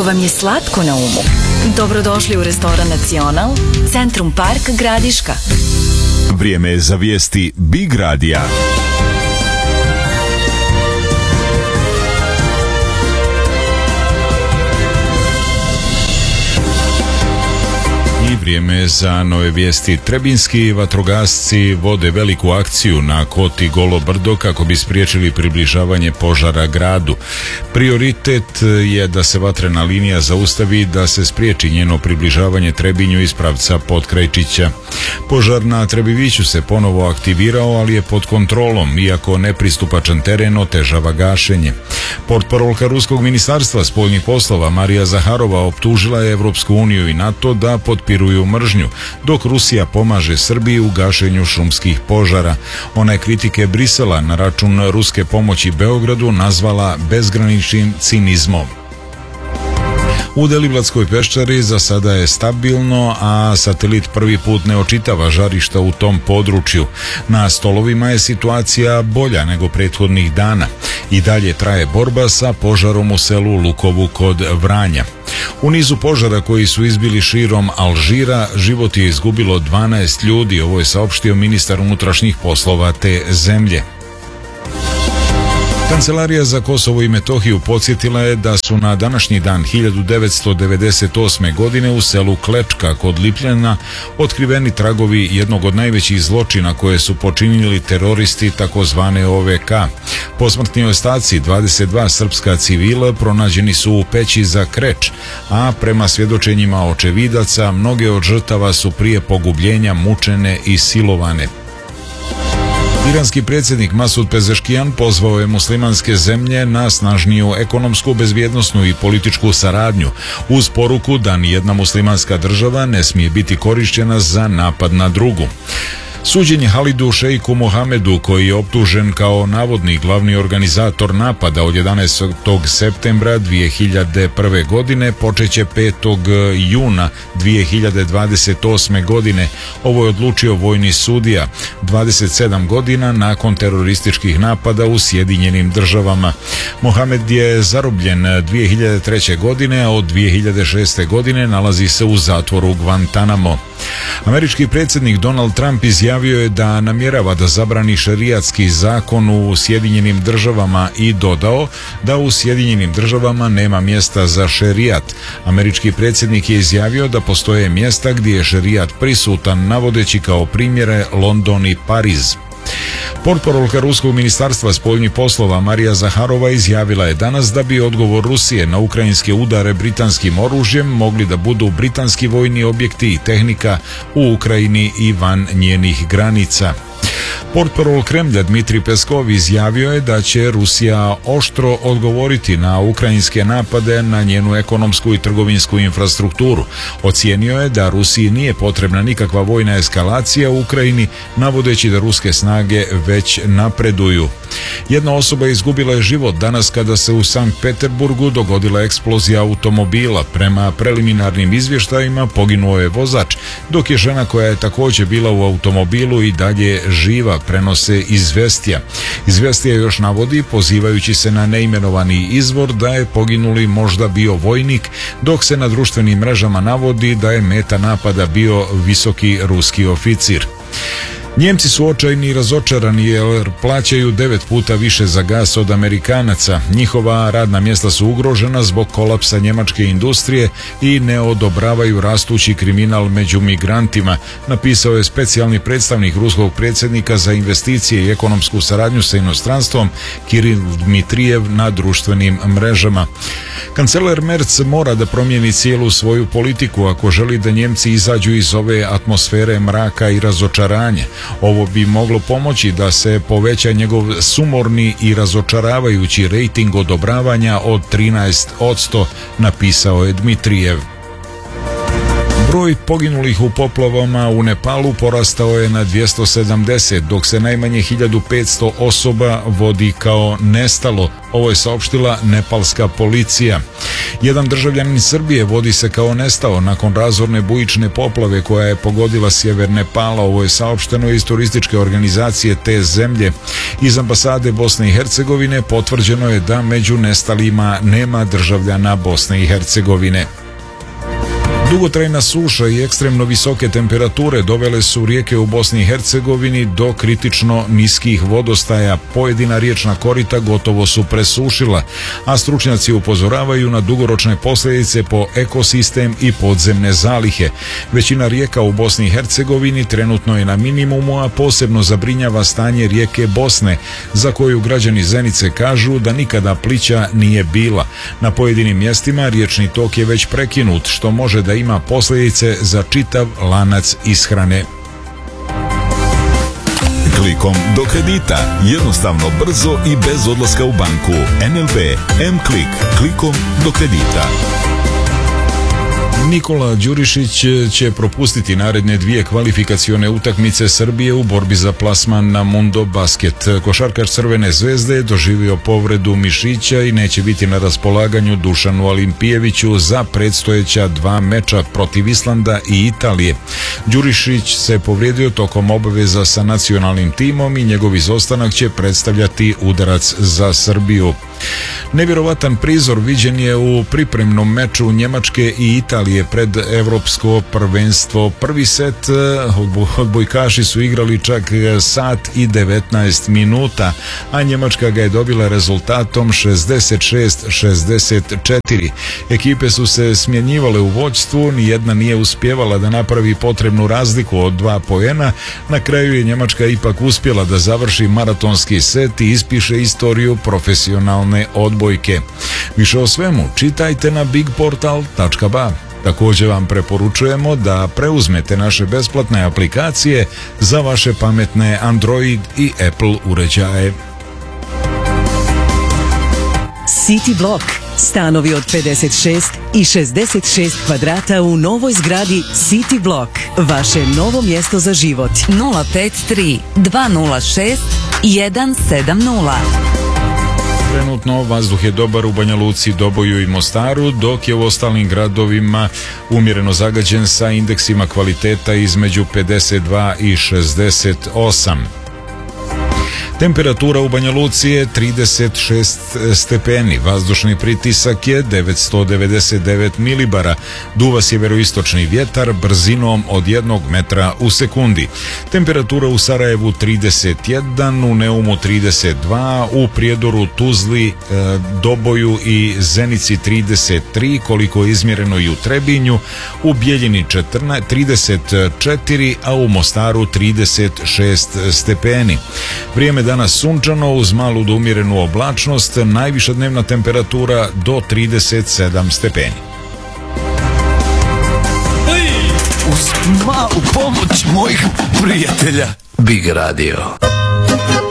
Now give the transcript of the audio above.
Ako vam je slatko na umu, dobrodošli u restoran Nacional, Centrum Park Gradiška. Vrijeme je za vijesti Big Radija. I vrijeme je za nove vijesti. Trebinski vatrogasci vode veliku akciju na Koti Golo Brdo kako bi spriječili približavanje požara gradu. Prioritet je da se vatrena linija zaustavi, da se spriječi njeno približavanje Trebinju iz pravca Potkrajčića. Požar na Trebiviću se ponovo aktivirao, ali je pod kontrolom, iako nepristupačan teren otežava gašenje. Portparolka Ruskog ministarstva spoljnih poslova Marija Zaharova optužila je Evropsku uniju i NATO da potpiruju mržnju, dok Rusija pomaže Srbiji u gašenju šumskih požara. Ona je kritike Brisela na račun ruske pomoći Beogradu nazvala bezgraničnim cinizmom. U Deliblatskoj peščari za sada je stabilno, a satelit prvi put ne očitava žarišta u tom području. Na stolovima je situacija bolja nego prethodnih dana. I dalje traje borba sa požarom u selu Lukovu kod Vranja. U nizu požara koji su izbili širom Alžira, život je izgubilo 12 ljudi, ovo je saopštio ministar unutrašnjih poslova te zemlje. Kancelarija za Kosovo i Metohiju podsjetila je da su na današnji dan 1998. godine u selu Klečka kod Lipljana otkriveni tragovi jednog od najvećih zločina koje su počinili teroristi takozvane OVK. Posmrtni ostaci 22 srpska civila pronađeni su u peći za Kreč, a prema svjedočenjima očevidaca mnoge od žrtava su prije pogubljenja mučene i silovane. Iranski predsjednik Masud Pezeškijan pozvao je muslimanske zemlje na snažniju ekonomsku, bezbjednosnu i političku saradnju, uz poruku da nijedna muslimanska država ne smije biti korišćena za napad na drugu. Suđenje Halidu Šeiku Mohamedu, koji je optužen kao navodni glavni organizator napada od 11. septembra 2001. godine, počeće 5. juna 2028. godine. Ovo je odlučio vojni sudija 27 godina nakon terorističkih napada u Sjedinjenim državama. Mohamed je zarobljen 2003. godine, a od 2006. godine nalazi se u zatvoru Guantanamo. Američki predsjednik Donald Trump izjavio je da namjerava da zabrani šerijatski zakon u Sjedinjenim državama i dodao da u Sjedinjenim državama nema mjesta za šerijat. Američki predsjednik je izjavio da postoje mjesta gdje je šerijat prisutan, navodeći kao primjere London i Pariz. Portparolka Ruskog ministarstva spoljnih poslova Marija Zaharova izjavila je danas da bi odgovor Rusije na ukrajinske udare britanskim oružjem mogli da budu britanski vojni objekti i tehnika u Ukrajini i van njenih granica. Portparol Kremlja Dmitrij Peskov izjavio je da će Rusija oštro odgovoriti na ukrajinske napade na njenu ekonomsku i trgovinsku infrastrukturu. Ocijenio je da Rusiji nije potrebna nikakva vojna eskalacija u Ukrajini, navodeći da ruske snage već napreduju. Jedna osoba izgubila je život danas kada se u Sankt Peterburgu dogodila eksplozija automobila. Prema preliminarnim izvještajima poginuo je vozač, dok je žena koja je također bila u automobilu i dalje živa, prenose Izvestija. Izvestija još navodi, pozivajući se na neimenovani izvor, da je poginuli možda bio vojnik, dok se na društvenim mrežama navodi da je meta napada bio visoki ruski oficir. Njemci su očajni i razočarani jer plaćaju 9 puta više za gas od Amerikanaca. Njihova radna mjesta su ugrožena zbog kolapsa njemačke industrije i ne odobravaju rastući kriminal među migrantima, napisao je specijalni predstavnik ruskog predsjednika za investicije i ekonomsku saradnju sa inostranstvom Kiril Dmitrijev na društvenim mrežama. Kancelar Merz mora da promijeni cijelu svoju politiku ako želi da Njemci izađu iz ove atmosfere mraka i razočaranja. Ovo bi moglo pomoći da se poveća njegov sumorni i razočaravajući rejting odobravanja od 13%, napisao je Dmitrijev. Broj poginulih u poplavama u Nepalu porastao je na 270, dok se najmanje 1500 osoba vodi kao nestalo. Ovo je saopštila nepalska policija. Jedan državljanin Srbije vodi se kao nestao nakon razorne bujične poplave koja je pogodila sjever Nepala. Ovo je saopšteno iz turističke organizacije te zemlje. Iz ambasade Bosne i Hercegovine potvrđeno je da među nestalima nema državljana Bosne i Hercegovine. Dugotrajna suša i ekstremno visoke temperature dovele su rijeke u Bosni i Hercegovini do kritično niskih vodostaja. Pojedina riječna korita gotovo su presušila, a stručnjaci upozoravaju na dugoročne posljedice po ekosistem i podzemne zalihe. Većina rijeka u Bosni i Hercegovini trenutno je na minimumu, a posebno zabrinjava stanje rijeke Bosne, za koju građani Zenice kažu da nikada plića nije bila. Na pojedinim mjestima riječni tok je već prekinut, što može da ima posljedice za čitav lanac ishrane. Klikom do kredita. Jednostavno, brzo i bez odlaska u banku. NLB M-Klik. Klikom do kredita. Nikola Đurišić će propustiti naredne 2 kvalifikacione utakmice Srbije u borbi za plasman na Mundo Basket. Košarkaš Crvene zvezde je doživio povredu mišića i neće biti na raspolaganju Dušanu Olimpijeviću za predstojeća 2 meča protiv Islanda i Italije. Đurišić se povrijedio tokom obaveza sa nacionalnim timom i njegov izostanak će predstavljati udarac za Srbiju. Nevjerovatan prizor viđen je u pripremnom meču Njemačke i Italije pred Evropsko prvenstvo. Prvi set odbojkaši su igrali čak sat i 19 minuta, a Njemačka ga je dobila rezultatom 66-64. Ekipe su se smjenjivale u vođstvu, nijedna nije uspjevala da napravi potrebnu razliku od 2 poena. Na kraju je Njemačka ipak uspjela da završi maratonski set i ispiše istoriju profesionalne odbojke. Više o svemu čitajte na bigportal.ba. Također vam preporučujemo da preuzmete naše besplatne aplikacije za vaše pametne Android i Apple uređaje. City Block. Stanovi od 56 i 66 kvadrata u novoj zgradi City Block. Vaše novo mjesto za život. 053 206 170. Trenutno vazduh je dobar u Banja Luci, Doboju i Mostaru, dok je u ostalim gradovima umjereno zagađen sa indeksima kvaliteta između 52 i 68. Temperatura u Banja Luci je 36 stepeni, vazdušni pritisak je 999 milibara, duva sjeveroistočni vjetar brzinom od 1 metra u sekundi. Temperatura u Sarajevu 31, u Neumu 32, u Prijedoru, Tuzli, Doboju i Zenici 33, koliko je izmjereno i u Trebinju, u Bijeljini 34, a u Mostaru 36 stepeni. Vrijeme danas sunčano uz malu do umjerenu oblačnost, najviša dnevna temperatura do 37 stepeni. Uz malu pomoć mojih prijatelja Big Radio.